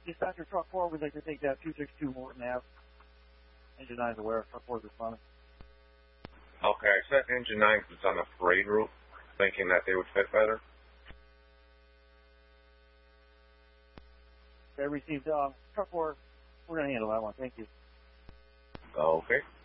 Dispatcher truck 4, we'd like to take that 262 Morton Ave. Engine 9 is aware. Truck 4 is responding. Okay, I sent engine 9 because it's on the parade route, thinking that they would fit better. Okay, received. Truck 4, we're going to handle that one. Thank you. Okay.